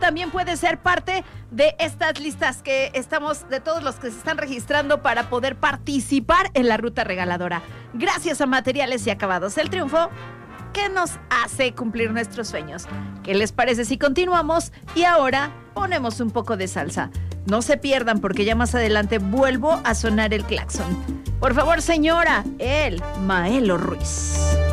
también puedes ser parte de estas listas que estamos, de todos los que se están registrando para poder participar en la ruta regaladora. Gracias a Materiales y Acabados El Triunfo, que nos hace cumplir nuestros sueños. ¿Qué les parece si continuamos? Y ahora ponemos un poco de salsa. No se pierdan porque ya más adelante vuelvo a sonar el claxon. Por favor, señora, el Maelo Ruiz.